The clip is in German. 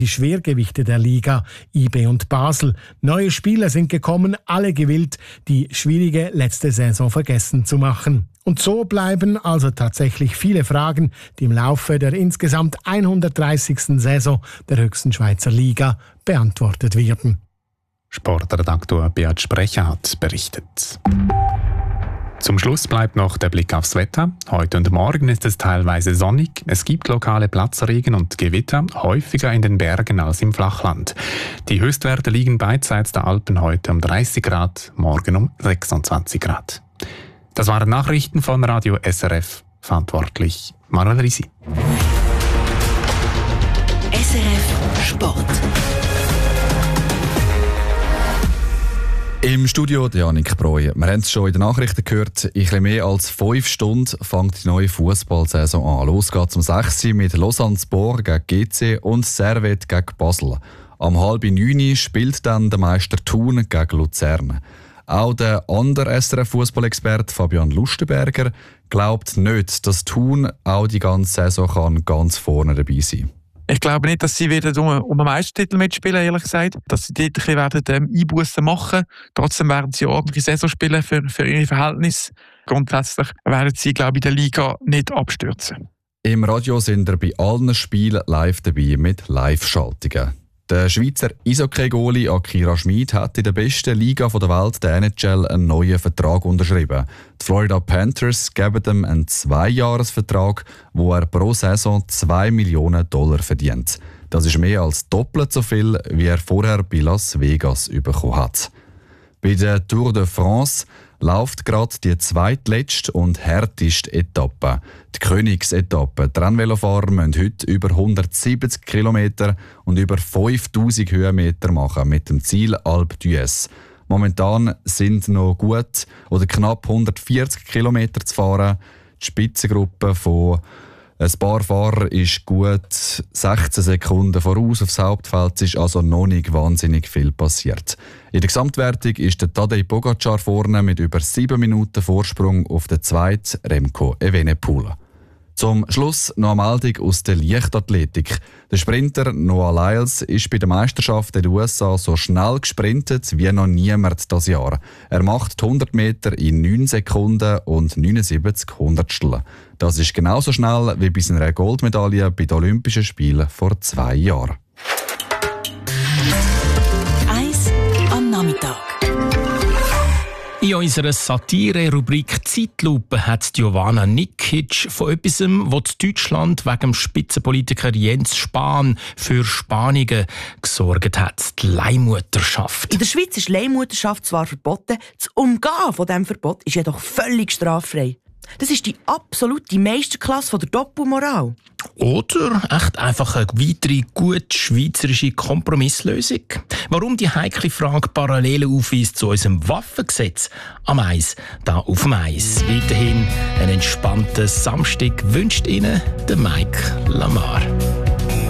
Die Schwergewichte der Liga, IB und Basel. Neue Spieler sind gekommen, alle gewillt, die schwierige letzte Saison vergessen zu machen. Und so bleiben also tatsächlich viele Fragen, die im Laufe der insgesamt 130. Saison der höchsten Schweizer Liga beantwortet werden. Sportredaktor Beat Sprecher hat berichtet. Zum Schluss bleibt noch der Blick aufs Wetter. Heute und morgen ist es teilweise sonnig. Es gibt lokale Platzregen und Gewitter, häufiger in den Bergen als im Flachland. Die Höchstwerte liegen beidseits der Alpen heute um 30 Grad, morgen um 26 Grad. Das waren Nachrichten von Radio SRF. Verantwortlich Manuel Risi. SRF Sport. Im Studio Janik Breuer. Wir haben es schon in den Nachrichten gehört. In etwas mehr als 5 Stunden fängt die neue Fußballsaison an. Los geht's um 6 Uhr mit Lausanne Sport gegen GC und Servette gegen Basel. Am 8:30 spielt dann der Meister Thun gegen Luzern. Auch der andere SRF-Fußballexperte Fabian Lustenberger glaubt nicht, dass Thun auch die ganze Saison ganz vorne dabei sein kann. Ich glaube nicht, dass sie wieder um den Meistertitel mitspielen, ehrlich gesagt. Dass sie dort ein bisschen Einbussen machen. Trotzdem werden sie ordentliche Saison spielen für ihre Verhältnisse. Grundsätzlich werden sie, glaube ich, in der Liga nicht abstürzen. Im Radio sind wir bei allen Spielen live dabei mit Live-Schaltungen. Der Schweizer Eishockey-Goalie Akira Schmid hat in der besten Liga der Welt, der NHL, einen neuen Vertrag unterschrieben. Die Florida Panthers geben ihm einen 2-Jahres-Vertrag, wo er pro Saison $2 Millionen verdient. Das ist mehr als doppelt so viel, wie er vorher bei Las Vegas bekommen hat. Bei der Tour de France läuft gerade die zweitletzte und härteste Etappe, die Königsetappe. Die Rennvelofahrer müssen heute über 170 Kilometer und über 5000 Höhenmeter machen mit dem Ziel Alpe d'Huez. Momentan sind noch gut oder knapp 140 Kilometer zu fahren. Die Spitzengruppe von ein paar Fahrer ist gut 16 Sekunden voraus aufs Hauptfeld. Es ist also noch nicht wahnsinnig viel passiert. In der Gesamtwertung ist der Tadej Pogacar vorne mit über 7 Minuten Vorsprung auf den zweiten Remco Evenepoel. Zum Schluss noch eine Meldung aus der Leichtathletik. Der Sprinter Noah Lyles ist bei der Meisterschaft in den USA so schnell gesprintet wie noch niemand dieses Jahr. Er macht die 100 Meter in 9 Sekunden und 79 Hundertstel. Das ist genauso schnell wie bei seiner Goldmedaille bei den Olympischen Spielen vor 2 Jahren. Eis am Nachmittag. In unserer Satire-Rubrik Zeitlupe hat Giovanna Nikic von etwas, was Deutschland wegen dem Spitzenpolitiker Jens Spahn für Spannungen gesorgt hat. Die Leihmutterschaft. In der Schweiz ist Leihmutterschaft zwar verboten, das Umgehen von diesem Verbot ist jedoch völlig straffrei. Das ist die absolute Meisterklasse der Doppelmoral. Oder echt einfach eine weitere gut schweizerische Kompromisslösung? Warum die heikle Frage Parallelen aufweist zu unserem Waffengesetz? Am Eis, da auf dem Eis. Weiterhin einen entspannten Samstag wünscht Ihnen der Mike Lamar.